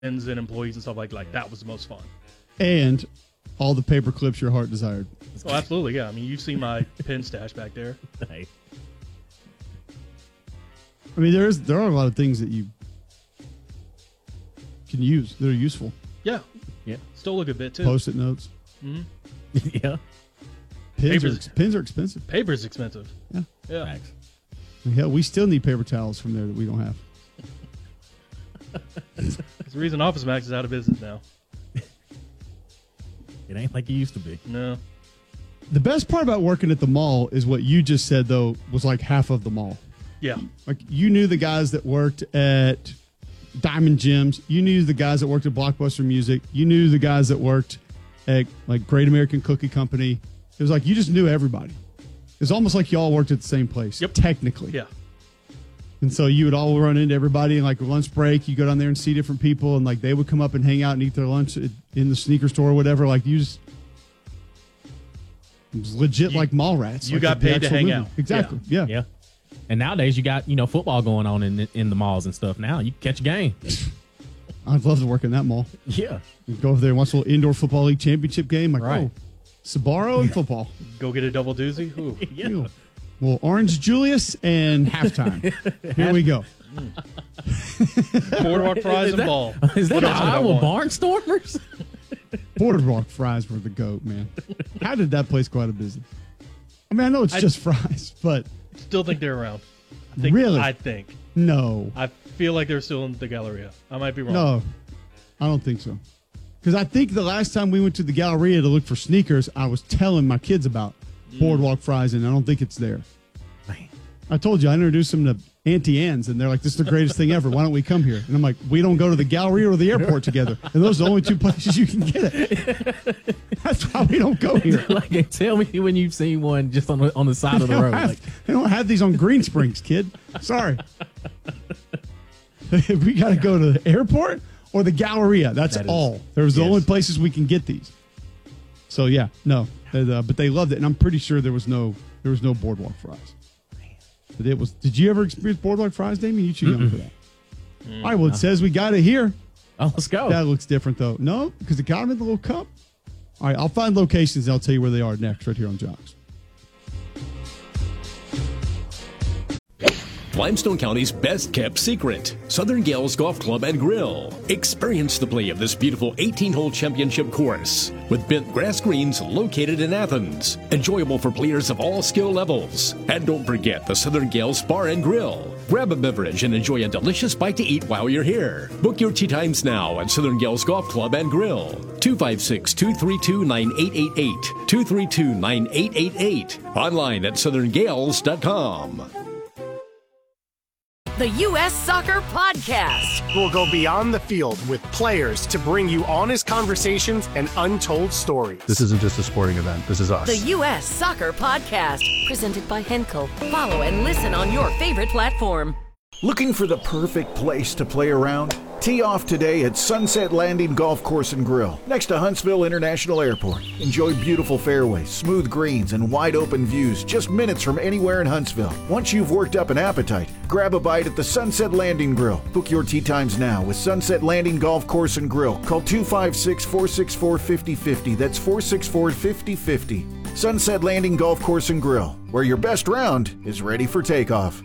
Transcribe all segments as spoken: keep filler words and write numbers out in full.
and employees and stuff like like that was the most fun. And all the paper clips your heart desired. Oh, absolutely, yeah. I mean, you've seen my pen stash back there. Hey. I mean, there is there are a lot of things that you can use that are useful. Yeah, yeah. Still look a bit too. Post-it notes. Mm-hmm. yeah. Pens are, pens are expensive. Paper's expensive. Yeah. Yeah. Thanks. Yeah, we still need paper towels from there that we don't have. It's the reason Office Max is out of business now. It ain't like it used to be. No. The best part about working at the mall is what you just said, though, was like half of the mall. Yeah. Like, you knew the guys that worked at Diamond Gyms. You knew the guys that worked at Blockbuster Music. You knew the guys that worked at, like, Great American Cookie Company. It was like you just knew everybody. It's almost like you all worked at the same place. Yep. Technically. Yeah. And so you would all run into everybody, and like lunch break, you go down there and see different people, and like they would come up and hang out and eat their lunch in the sneaker store or whatever. Like you just, it was legit you, like mall rats. You like got paid to hang movie. out. Exactly. Yeah. yeah. Yeah. And nowadays you got, you know, football going on in in the malls and stuff. Now you catch a game. I'd love to work in that mall. Yeah. You go over there and watch a little indoor football league championship game. Like, right. oh, Sbarro and football. Go get a double doozy. Ooh. yeah. Ew. Well, Orange Julius and halftime. Here we go. Boardwalk fries is and that, ball. Is that What the else did I Iowa want? Barnstormers? Boardwalk fries were the goat, man. How did that place go out of business? I mean, I know it's I- just fries, but Still think they're around. I think, Really? I think. no. I feel like they're still in the Galleria. I might be wrong. No, I don't think so. Because I think the last time we went to the Galleria to look for sneakers, I was telling my kids about Boardwalk fries, and I don't think it's there. Man. I told you, I introduced them to Auntie Anne's, and they're like, this is the greatest thing ever. Why don't we come here? And I'm like, we don't go to the Galleria or the airport together. And those are the only two places you can get it. That's why we don't go here. Like, tell me when you've seen one just on the, on the side of They the don't road. have- Like, they don't have these on Green Springs, kid. Sorry. We got to go to the airport or the Galleria. That's That is- all. There's the yes. only places we can get these. So yeah, no, uh, but they loved it, and I'm pretty sure there was no there was no Boardwalk fries. But it was. Did you ever experience Boardwalk fries, Damien? You too young for that. All right. Well, it says we got it here. oh, let's go. That looks different though. No, because it got them in the little cup. All right, I'll find locations and I'll tell you where they are next, right here on Jocks. Limestone County's best-kept secret, Southern Gales Golf Club and Grill. Experience the play of this beautiful eighteen-hole championship course with bent grass greens located in Athens. Enjoyable for players of all skill levels. And don't forget the Southern Gales Bar and Grill. Grab a beverage and enjoy a delicious bite to eat while you're here. Book your tee times now at Southern Gales Golf Club and Grill. two five six, two three two, nine eight eight eight. two three two, nine eight eight eight. Online at southern gales dot com. The U S Soccer Podcast. We'll go beyond the field with players to bring you honest conversations and untold stories. This isn't just a sporting event. This is us. The U S Soccer Podcast. Presented by Henkel. Follow and listen on your favorite platform. Looking for the perfect place to play around? Tee off today at Sunset Landing Golf Course and Grill, next to Huntsville International Airport. Enjoy beautiful fairways, smooth greens, and wide open views just minutes from anywhere in Huntsville. Once you've worked up an appetite, grab a bite at the Sunset Landing Grill. Book your tee times now with Sunset Landing Golf Course and Grill. Call two five six, four six four, five zero five zero. That's four six four, five zero five zero. Sunset Landing Golf Course and Grill, where your best round is ready for takeoff.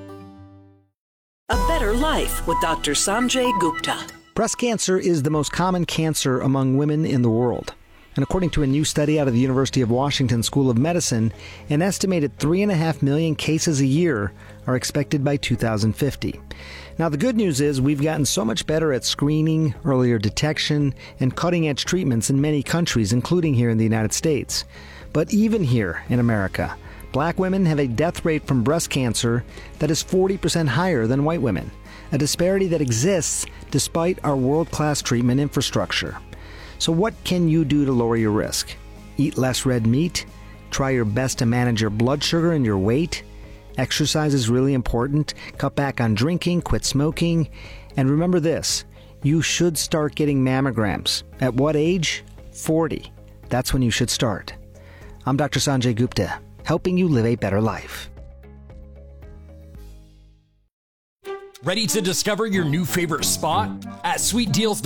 A Better Life with Doctor Sanjay Gupta. Breast cancer is the most common cancer among women in the world. And according to a new study out of the University of Washington School of Medicine, an estimated three point five million cases a year are expected by two thousand fifty. Now, the good news is we've gotten so much better at screening, earlier detection, and cutting-edge treatments in many countries, including here in the United States. But even here in America, Black women have a death rate from breast cancer that is forty percent higher than white women, a disparity that exists despite our world-class treatment infrastructure. So what can you do to lower your risk? Eat less red meat? Try your best to manage your blood sugar and your weight? Exercise is really important. Cut back on drinking, quit smoking. And remember this, you should start getting mammograms. At what age? forty. That's when you should start. I'm Doctor Sanjay Gupta, helping you live a better life. Ready to discover your new favorite spot? At sweet deals